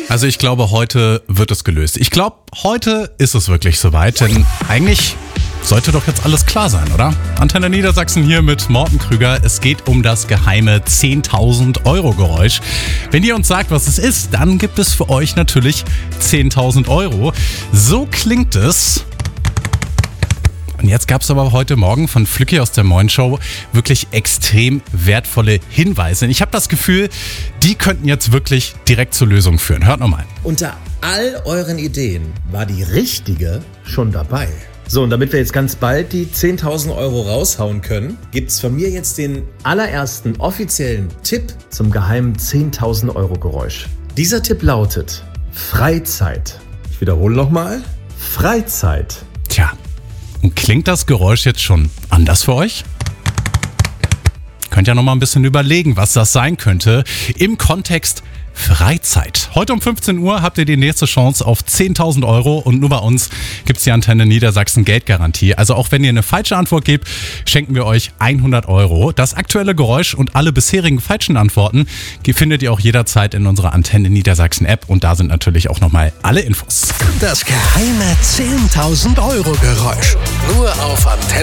Also ich glaube, heute wird es gelöst. Ich glaube, heute ist es wirklich soweit, denn eigentlich sollte doch jetzt alles klar sein, oder? Antenne Niedersachsen hier mit Morten Krüger. Es geht um das geheime 10.000 Euro Geräusch. Wenn ihr uns sagt, was es ist, dann gibt es für euch natürlich 10.000 Euro. So klingt es. Und jetzt gab es aber heute Morgen von Flücki aus der Moin Show wirklich extrem wertvolle Hinweise. Ich habe das Gefühl, die könnten jetzt wirklich direkt zur Lösung führen. Hört nochmal. Unter all euren Ideen war die richtige schon dabei. So, und damit wir jetzt ganz bald die 10.000 Euro raushauen können, gibt's von mir jetzt den allerersten offiziellen Tipp zum geheimen 10.000 Euro Geräusch. Dieser Tipp lautet Freizeit. Ich wiederhole nochmal. Freizeit. Tja, und klingt das Geräusch jetzt schon anders für euch? Könnt ja noch mal ein bisschen überlegen, was das sein könnte im Kontext Freizeit. Heute um 15 Uhr habt ihr die nächste Chance auf 10.000 Euro und nur bei uns gibt's die Antenne Niedersachsen Geldgarantie. Also auch wenn ihr eine falsche Antwort gebt, schenken wir euch 100 Euro. Das aktuelle Geräusch und alle bisherigen falschen Antworten findet ihr auch jederzeit in unserer Antenne Niedersachsen App und da sind natürlich auch nochmal alle Infos. Das geheime 10.000 Euro Geräusch. Nur auf Antenne